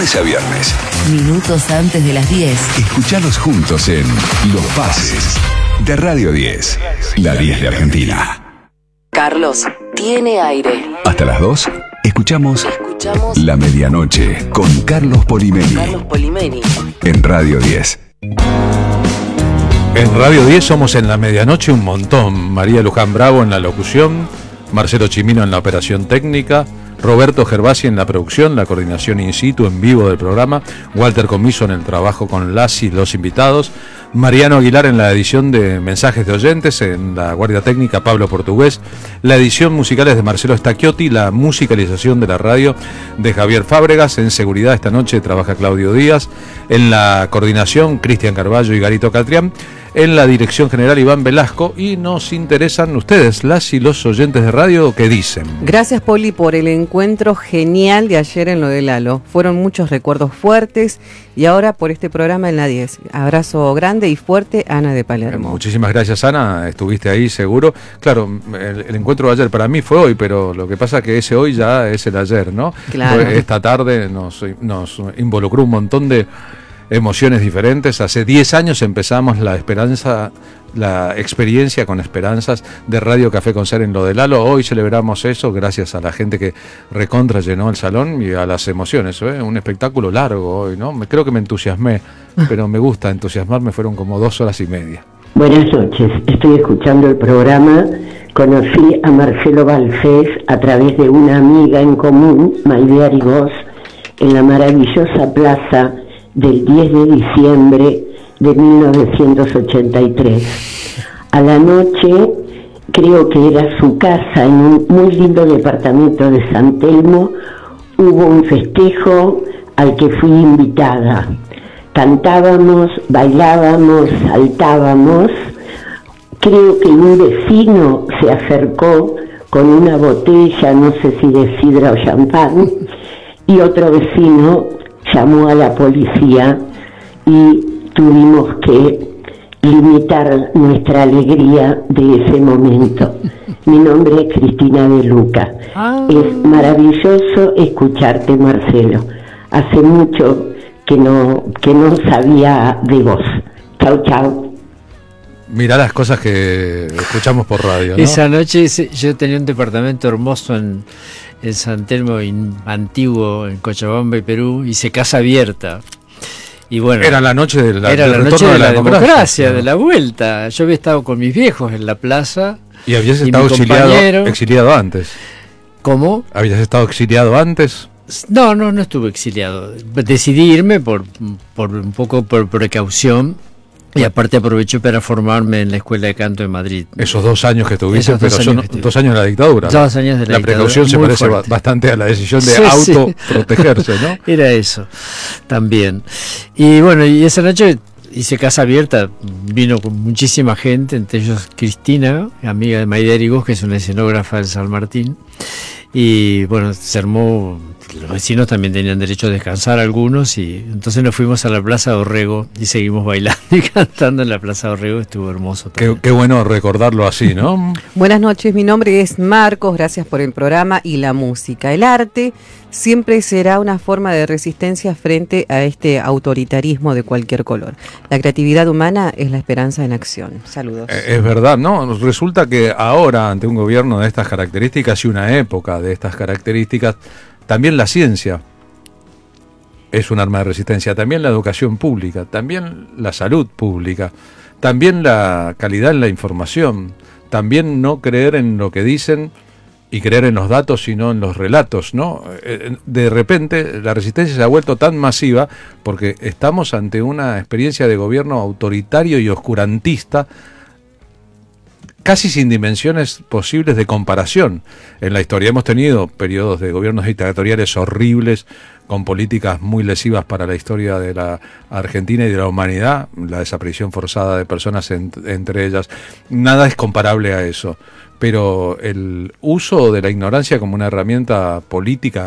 lunes a viernes. Minutos antes de las 10. Escuchanos juntos en Los Pases de Radio 10, la 10 de Argentina. Carlos tiene aire. Hasta las 2, escuchamos La Medianoche con Carlos Polimeni. En Radio 10. En Radio 10 somos en La Medianoche un montón. María Luján Bravo en la locución, Marcelo Chimino en la operación técnica, Roberto Gervasi en la producción, la coordinación in situ en vivo del programa, Walter Comiso en el trabajo con las y los invitados, Mariano Aguilar en la edición de mensajes de oyentes, en la guardia técnica Pablo Portugués, la edición musical es de Marcelo Stacchiotti, la musicalización de la radio de Javier Fábregas, en seguridad esta noche trabaja Claudio Díaz, en la coordinación Cristian Carballo y Garito Catrián, en la dirección general Iván Velasco, y nos interesan ustedes, las y los oyentes de radio, ¿qué dicen? Gracias, Poli, por el encuentro genial de ayer en lo de Lalo. Fueron muchos recuerdos fuertes y ahora por este programa en la 10. Abrazo grande y fuerte, Ana de Palermo. Muchísimas gracias, Ana, estuviste ahí seguro. Claro, el encuentro de ayer para mí fue hoy, pero lo que pasa es que ese hoy ya es el ayer, ¿no? Claro. Esta tarde nos involucró un montón de emociones diferentes. Hace 10 años empezamos la experiencia con esperanzas de Radio Café con Ser en lo de Lalo. Hoy celebramos eso gracias a la gente que recontra llenó el salón y a las emociones, ¿eh? Un espectáculo largo hoy, ¿no? Creo que me entusiasmé, pero me gusta entusiasmarme, fueron como 2 horas y media. Buenas noches, estoy escuchando el programa. Conocí a Marcelo Balfés a través de una amiga en común, Maide Arigós, en la maravillosa plaza del 10 de diciembre de 1983. A la noche, creo que era su casa, en un muy lindo departamento de San Telmo, hubo un festejo al que fui invitada. Cantábamos, bailábamos, saltábamos. Creo que un vecino se acercó con una botella, no sé si de sidra o champán, y otro vecino llamó a la policía y tuvimos que limitar nuestra alegría de ese momento. Mi nombre es Cristina de Luca. Es maravilloso escucharte, Marcelo. Hace mucho que no sabía de vos. Chau, chau. Mirá las cosas que escuchamos por radio, ¿no? Esa noche yo tenía un departamento hermoso en San Telmo antiguo, en Cochabamba y Perú, hice casa abierta. Y bueno, era la noche de la democracia, de la vuelta. Yo había estado con mis viejos en la plaza. ¿Y habías estado exiliado antes? ¿Cómo? ¿Habías estado exiliado antes? No estuve exiliado. Decidí irme por un poco por precaución. Y aparte aproveché para formarme en la Escuela de Canto de Madrid. Esos 2 años que tuviste, pero son 2 años de la dictadura. 2 años de la dictadura. La precaución se parece bastante a la decisión de autoprotegerse, ¿no? Era eso, también. Y bueno, y esa noche hice casa abierta, vino con muchísima gente, entre ellos Cristina, amiga de Maide Arigós, que es una escenógrafa del San Martín. Y bueno, se armó, los vecinos también tenían derecho a descansar algunos, y entonces nos fuimos a la Plaza de Orrego y seguimos bailando y cantando en la Plaza de Orrego. Estuvo hermoso también. Qué bueno recordarlo así, ¿no? Buenas noches, mi nombre es Marcos, gracias por el programa y la música. El arte siempre será una forma de resistencia frente a este autoritarismo de cualquier color. La creatividad humana es la esperanza en acción. Saludos. Es verdad, ¿no? Resulta que ahora, ante un gobierno de estas características y una época de estas características, también la ciencia es un arma de resistencia, también la educación pública, también la salud pública, también la calidad en la información, también no creer en lo que dicen y creer en los datos, sino en los relatos, ¿no? De repente la resistencia se ha vuelto tan masiva porque estamos ante una experiencia de gobierno autoritario y oscurantista, casi sin dimensiones posibles de comparación. En la historia hemos tenido periodos de gobiernos dictatoriales horribles, con políticas muy lesivas para la historia de la Argentina y de la humanidad, la desaparición forzada de personas entre ellas. Nada es comparable a eso. Pero el uso de la ignorancia como una herramienta política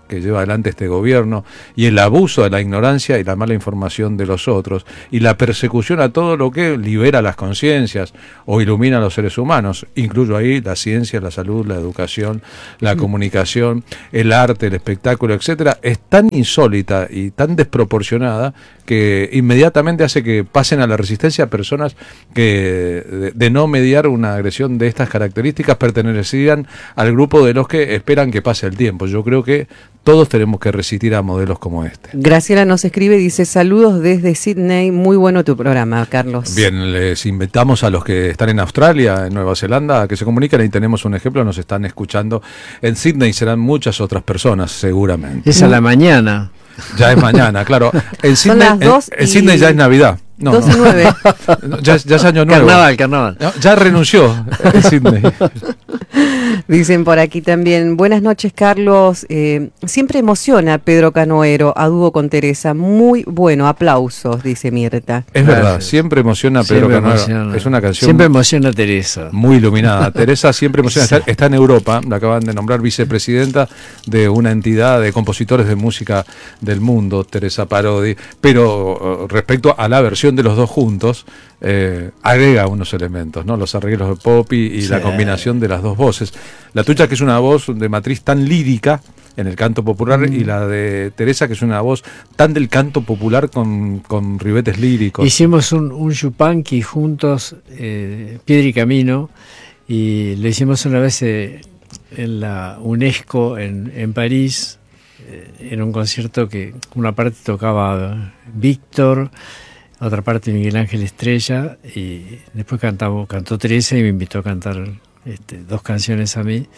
que lleva adelante este gobierno, y el abuso de la ignorancia y la mala información de los otros, y la persecución a todo lo que libera las conciencias o ilumina a los seres humanos. Incluyo ahí la ciencia, la salud, la educación, la comunicación, el arte, el espectáculo, etcétera. Es tan insólita y tan desproporcionada que inmediatamente hace que pasen a la resistencia personas que de no mediar una agresión de estas características pertenecerían al grupo de los que esperan que pase el tiempo. Yo creo que todos tenemos que resistir a modelos como este. Graciela nos escribe, dice: saludos desde Sydney, muy bueno tu programa, Carlos. Bien, les invitamos a los que están en Australia, en Nueva Zelanda, a que se comuniquen. Ahí tenemos un ejemplo, nos están escuchando en Sydney, serán muchas otras personas seguramente. Es a la mañana. Ya es mañana, claro. En Son Sydney, las 2 en Sydney ya es Navidad. No, 2 y 9. Ya es año nuevo. Carnaval. No, ya renunció en Sydney. Dicen por aquí también: buenas noches, Carlos. Siempre emociona Pedro Canoero a dúo con Teresa. Muy bueno, aplausos, dice Mirta. Es verdad, siempre emociona a Pedro Canoero. Es una canción. Siempre emociona a Teresa. Muy iluminada. Teresa siempre emociona. Sí. Está en Europa, la acaban de nombrar vicepresidenta de una entidad de compositores de música del mundo, Teresa Parodi. Pero respecto a la versión de los dos juntos, agrega unos elementos, ¿no? Los arreglos de Poppy y la combinación de las dos voces. La tuya, que es una voz de matriz tan lírica en el canto popular, y la de Teresa, que es una voz tan del canto popular con ribetes líricos. Hicimos un yupanqui juntos, Piedra y Camino, y lo hicimos una vez en la UNESCO en París, en un concierto que una parte tocaba Víctor, otra parte Miguel Ángel Estrella, y después cantó Teresa y me invitó a cantar dos canciones a mí.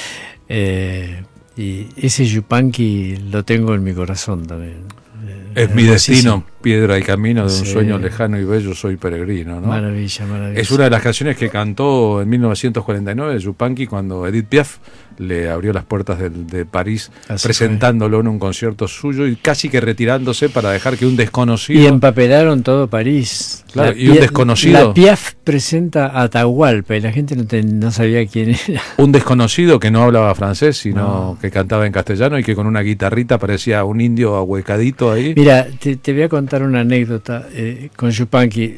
Y ese yupanqui lo tengo en mi corazón también. Es mi destino, piedra y camino de un sueño lejano y bello, soy peregrino, ¿no? Maravilla. Es una de las canciones que cantó en 1949 Yupanqui, cuando Edith Piaf le abrió las puertas de París, presentándolo en un concierto suyo y casi que retirándose para dejar que un desconocido... Y empapelaron todo París. Claro, y un desconocido... La Piaf presenta a Atahualpa y la gente no sabía quién era. Un desconocido que no hablaba francés, sino que cantaba en castellano y que con una guitarrita parecía un indio ahuecadito ahí. Mira, te voy a contar una anécdota con Yupanqui.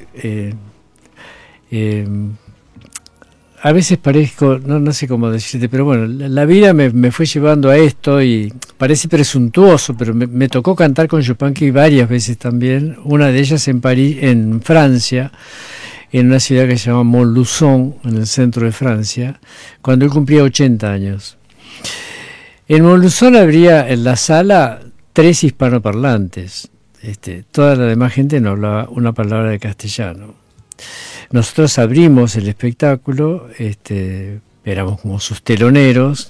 A veces parezco, no sé cómo decirte, pero bueno, la vida me fue llevando a esto y parece presuntuoso, pero me tocó cantar con Yupanqui varias veces también. Una de ellas en París, en Francia, en una ciudad que se llama Montluçon, en el centro de Francia, cuando él cumplía 80 años. En Montluçon habría en la sala 3 hispanoparlantes. Toda la demás gente no hablaba una palabra de castellano. Nosotros abrimos el espectáculo, éramos como sus teloneros,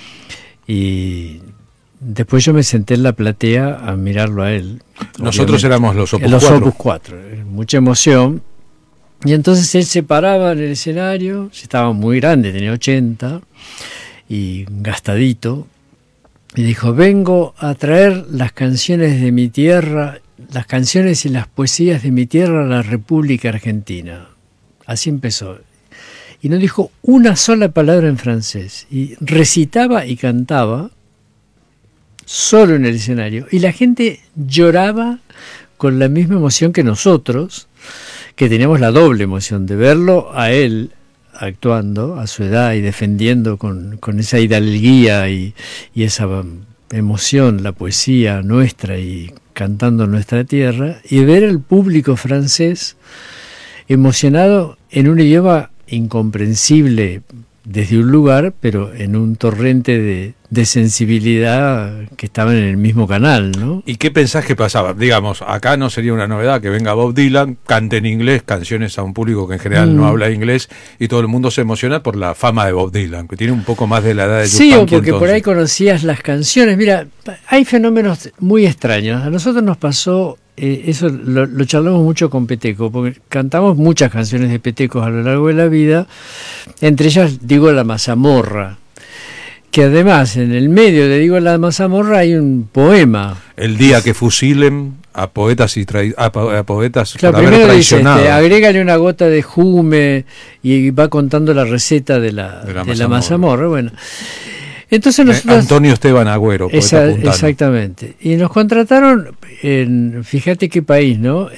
y después yo me senté en la platea a mirarlo a él. Nosotros éramos los Opus 4. Los Opus 4, mucha emoción. Y entonces él se paraba en el escenario, estaba muy grande, tenía 80, y gastadito, y dijo: vengo a traer las canciones de mi tierra, las canciones y las poesías de mi tierra a la República Argentina. Así empezó. Y no dijo una sola palabra en francés. Y recitaba y cantaba solo en el escenario. Y la gente lloraba con la misma emoción que nosotros, que teníamos la doble emoción de verlo a él actuando a su edad y defendiendo con esa hidalguía y esa emoción la poesía nuestra y cantando nuestra tierra, y ver al público francés emocionado en un idioma incomprensible desde un lugar, pero en un torrente de sensibilidad que estaban en el mismo canal, ¿no? ¿Y qué pensás que pasaba? Digamos, acá no sería una novedad que venga Bob Dylan, cante en inglés canciones a un público que en general no habla inglés, y todo el mundo se emociona por la fama de Bob Dylan, que tiene un poco más de la edad de Sí, Yupanqui, o porque entonces. por ahí conocías las canciones. Mira, hay fenómenos muy extraños. A nosotros nos pasó, eso lo charlamos mucho con Peteco, porque cantamos muchas canciones de Petecos a lo largo de la vida, entre ellas Digo la Mazamorra, que además en el medio de Digo la Mazamorra hay un poema. El día que fusilen a poetas a poetas Claro, por haber primero dice, traicionado. agrégale una gota de jume, y va contando la receta de la mazamorra. Bueno, Entonces nosotros, Antonio Esteban Agüero, poeta puntano. Exactamente. Y nos contrataron en, fíjate qué país, ¿no?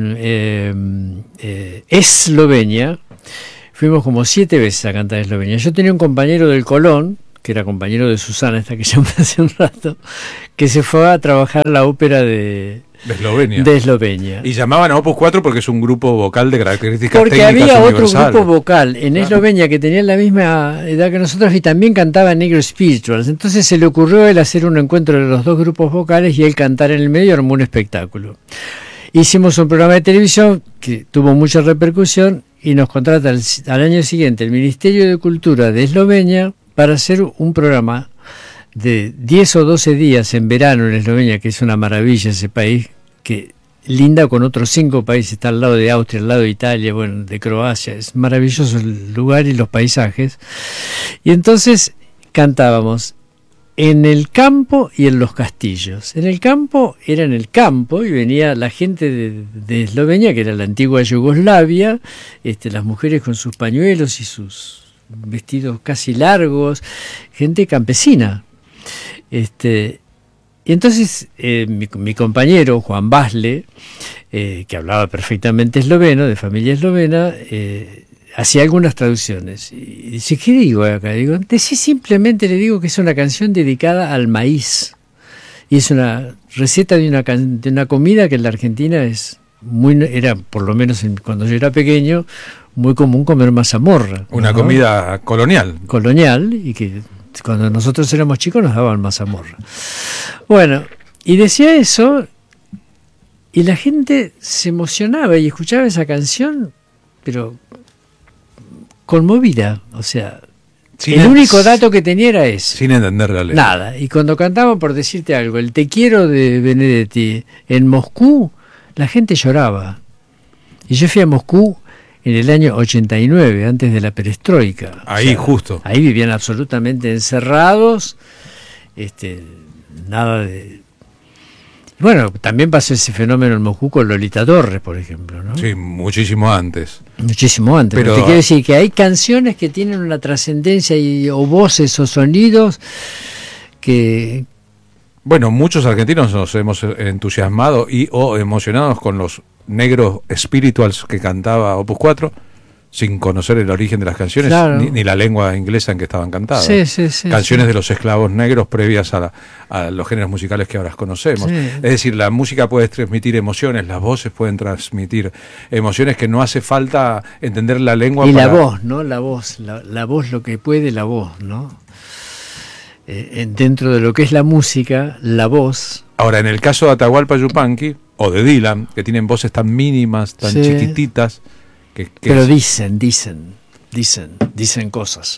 En Eslovenia. Fuimos como 7 veces a cantar en Eslovenia. Yo tenía un compañero del Colón, que era compañero de Susana, esta que llamé hace un rato, que se fue a trabajar la ópera de Eslovenia. Y llamaban a Opus 4 porque es un grupo vocal de características porque técnicas había universales. otro grupo vocal en Eslovenia que tenía la misma edad que nosotros y también cantaba Negro Spirituals. Entonces se le ocurrió a él hacer un encuentro de los dos grupos vocales y él cantar en el medio, y armó un espectáculo. Hicimos un programa de televisión que tuvo mucha repercusión y nos contrata al año siguiente el Ministerio de Cultura de Eslovenia para hacer un programa de 10 o 12 días en verano en Eslovenia, que es una maravilla ese país, que linda con otros 5 países, está al lado de Austria, al lado de Italia, bueno, de Croacia, es maravilloso el lugar y los paisajes. Y entonces cantábamos en el campo y en los castillos. En el campo era en el campo y venía la gente de Eslovenia, que era la antigua Yugoslavia, las mujeres con sus pañuelos y sus vestidos casi largos, gente campesina. Y entonces mi compañero Juan Basle, que hablaba perfectamente esloveno, de familia eslovena, hacía algunas traducciones. Y dice, ¿qué digo acá? Digo, simplemente le digo que es una canción dedicada al maíz. Y es una receta de una comida que en la Argentina era, por lo menos cuando yo era pequeño, muy común comer mazamorra. Una ¿no? comida colonial. Colonial, y que cuando nosotros éramos chicos nos daban mazamorra. Bueno, y decía eso, y la gente se emocionaba y escuchaba esa canción, pero conmovida. O sea, el único dato que tenía era ese. Sin entender la letra. Nada. Y cuando cantaban, por decirte algo, el Te quiero de Benedetti en Moscú, la gente lloraba. Y yo fui a Moscú en el año 89, antes de la perestroika. Ahí, justo. Ahí vivían absolutamente encerrados, nada de... Bueno, también pasó ese fenómeno en Moscú con Lolita Torres, por ejemplo, ¿no? Sí, muchísimo antes. Muchísimo antes. Pero te quiero decir que hay canciones que tienen una trascendencia o voces o sonidos que... Bueno, muchos argentinos nos hemos entusiasmado o emocionados con los negros spirituals que cantaba Opus 4, sin conocer el origen de las canciones, claro, ni la lengua inglesa en que estaban cantadas. Sí, canciones de los esclavos negros previas a los géneros musicales que ahora conocemos. Sí. Es decir, la música puede transmitir emociones, las voces pueden transmitir emociones que no hace falta entender la lengua. Y la voz, ¿no? La voz, lo que puede la voz, ¿no? Dentro de lo que es la música, la voz. Ahora, en el caso de Atahualpa Yupanqui o de Dylan, que tienen voces tan mínimas, tan chiquititas, pero dicen cosas.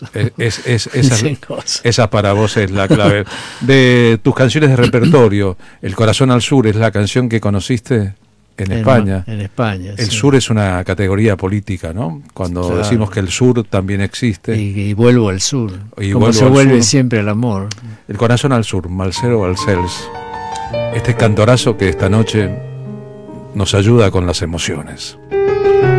Esa para vos es la clave. De tus canciones de repertorio, El corazón al sur es la canción que conociste en España. En España, el sur es una categoría política, ¿no? Cuando decimos que el sur también existe. Y vuelvo al sur. Y como se vuelve siempre al amor. El corazón al sur, Marcelo Balcells. Este cantorazo que esta noche nos ayuda con las emociones.